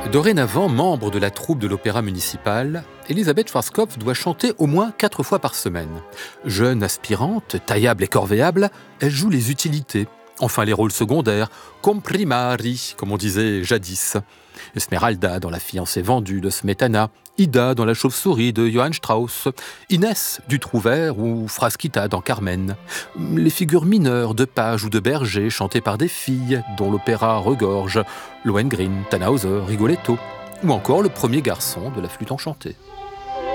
Dorénavant, membre de la troupe de l'Opéra municipal, Elisabeth Schwarzkopf doit chanter au moins 4 fois par semaine. Jeune aspirante, taillable et corvéable, elle joue les utilités, enfin les rôles secondaires, comprimari, comme on disait jadis. Esmeralda dans La fiancée vendue de Smetana, Ida dans La chauve-souris de Johann Strauss, Inès du Trouvert ou Frasquita dans Carmen. Les figures mineures de pages ou de bergers chantées par des filles dont l'opéra regorge, Lohengrin, Tannhäuser, Rigoletto, ou encore le premier garçon de La flûte enchantée.